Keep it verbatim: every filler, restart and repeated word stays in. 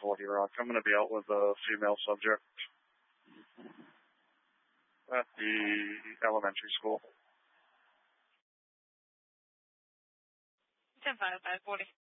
forty Rock. I'm going to be out with a female subject at the elementary school. ten five, five forty.